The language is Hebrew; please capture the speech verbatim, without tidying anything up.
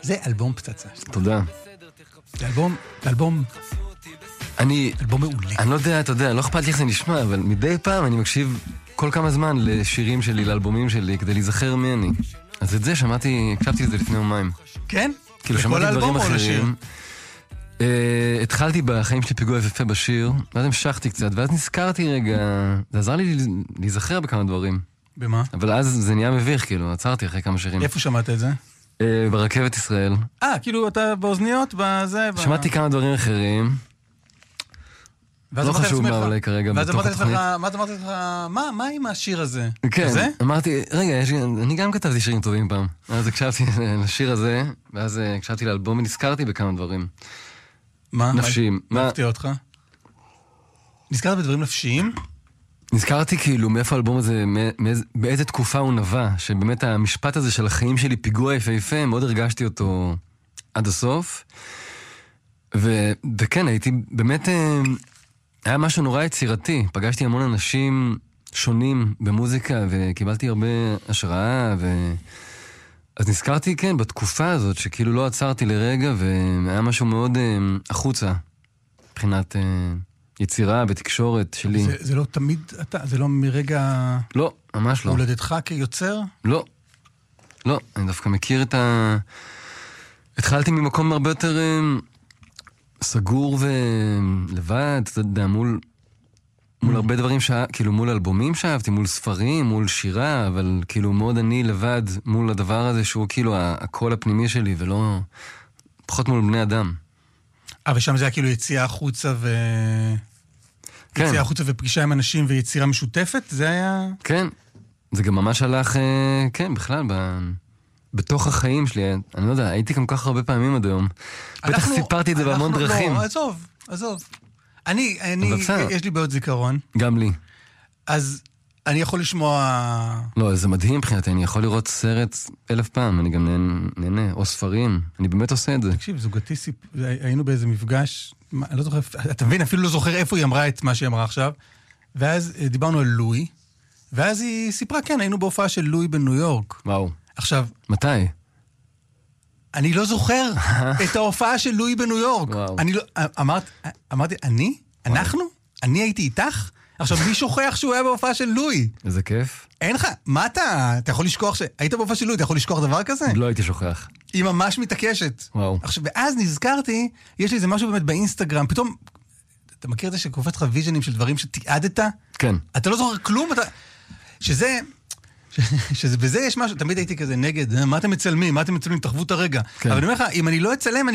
זה אלבום פצצה. תודה. זה אלבום, זה אלבום... אני... אלבום מעולה. אני לא יודע, אתה יודע, לא אכפת לי איך זה נשמע, אבל מדי פעם אני מקשיב כל כמה זמן לשירים שלי, לאלבומים שלי, כדי להיזכר מי אני. אז את זה שמעתי, הקשבתי לזה לפני יומיים. כן? כאילו שמעתי דברים אחרים. Uh, התחלתי בחיים שלי פיגוע יפה בשיר, ואז המשכתי קצת, ואז נזכרתי רגע, זה עזר לי להיזכר בכמה דברים. במה? אבל אז זה נהיה מביך, כאילו, עצרתי אחרי כמה שירים. איפה שמעת את זה? Uh, ברכבת ישראל. אה, כאילו אתה באוזניות, בזה... שמעתי ב... כמה דברים אחרים. לא חשוב מה אולי כרגע בתוך התוכנית. ואז אמרתי לך, מה, מה עם השיר הזה? כן, אמרתי, רגע, אני גם כתבתי שירים טובים פעם. אז הקשבתי לשיר הזה, ואז הקשבתי לאלבום ונזכרתי בכמה דברים. מה? נפשיים. מה הפתיע אותך? נזכרת בדברים נפשיים? נזכרתי כאילו מאיפה האלבום הזה, באיזה תקופה הוא נבע, שבאמת המשפט הזה של החיים שלי, פיגוע יפה יפה, מאוד הרגשתי אותו עד הסוף. וכן, הייתי באמת... היה משהו נורא יצירתי, פגשתי המון אנשים שונים במוזיקה, וקיבלתי הרבה השראה, ו... אז נזכרתי, כן, בתקופה הזאת, שכאילו לא עצרתי לרגע, והיה משהו מאוד uh, החוצה, מבחינת uh, יצירה ותקשורת שלי. זה, זה לא תמיד אתה, זה לא מרגע... לא, ממש לא. הולדתך כיוצר? לא, לא, אני דווקא מכיר את ה... התחלתי ממקום הרבה יותר... Uh, סגור ולבד, אתה יודע, מול, מול הרבה דברים, שה, כאילו מול אלבומים שאהבתי, מול ספרים, מול שירה, אבל כאילו מאוד אני לבד מול הדבר הזה שהוא כאילו הקול הפנימי שלי, ולא, פחות מול בני אדם. אבל שם זה היה כאילו יציאה החוצה ו... כן. יציאה החוצה ופגישה עם אנשים ויצירה משותפת? זה היה... כן, זה גם ממש הלך, כן, בכלל, ב... בתוך החיים שלי, אני לא יודע, הייתי גם כך הרבה פעמים עד היום. בטח סיפרתי את זה בהמון דרכים. לא, עזוב, עזוב. אני, אני, יש לי בעיות זיכרון. גם לי. אז אני יכול לשמוע... לא, זה מדהים מבחינתי, אני יכול לראות סרט אלף פעם, אני גם נהנה, או ספרים, אני באמת עושה את זה. תקשיב, זוגתי, היינו באיזה מפגש, אני לא זוכר, אתה מבין, אפילו לא זוכר איפה היא אמרה את מה שהיא אמרה עכשיו, ואז דיברנו על לואי, ואז היא סיפרה, כן, היינו בהופעה של לואי בניו יורק. וואו. עכשיו... מתי? אני לא זוכר את ההופעה של לואי בניו יורק. אני לא... אמרת, אמרתי, אני? אנחנו? אני הייתי איתך? עכשיו, מי שוכח שהוא היה בהופעה של לואי? איזה כיף. אין לך, מה אתה? אתה יכול לשכוח ש... היית בהופעה של לואי, אתה יכול לשכוח דבר כזה? לא הייתי שוכח. היא ממש מתעקשת. וואו. עכשיו, ואז נזכרתי, יש לי איזה משהו באמת באינסטגרם, פתאום, אתה מכיר את זה שקופץ לך ויז'נים של דברים שתיעדת? כן. אתה לא זוכר כלום, אתה... שזה... שבזה יש משהו, תמיד הייתי כזה נגד, מה אתם מצלמים? מה אתם מצלמים? תחוו את הרגע. אבל אני אומר לך, אם אני לא אצלם, אני